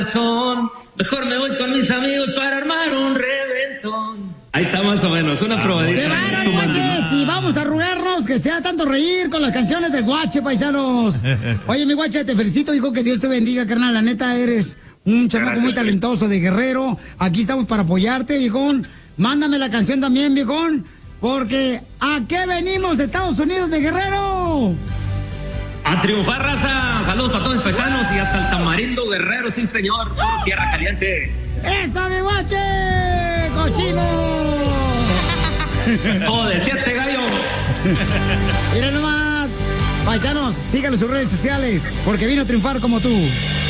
corazón. Mejor me voy con mis amigos para armar un reventón. Ahí está más o menos, una probadita. ¡Qué bárbaro, guaches! Y vamos a arrugarnos que sea tanto reír con las canciones del guache, paisanos. Oye, mi guache, te felicito, hijo, que Dios te bendiga, carnal. La neta, eres un chamaco muy talentoso de Guerrero. Aquí estamos para apoyarte, viejón. Mándame la canción también, viejón. Porque, ¿a qué venimos, Estados Unidos de Guerrero? A triunfar, raza. Saludos para todos mis paisanos y hasta el Tamarindo Guerrero, sí, señor. Tierra caliente. ¡Esa, mi guache! ¡Cochino! ¡Oh, de 7, gallo! Mira nomás. Paisanos, síganle sus redes sociales, porque vino a triunfar como tú.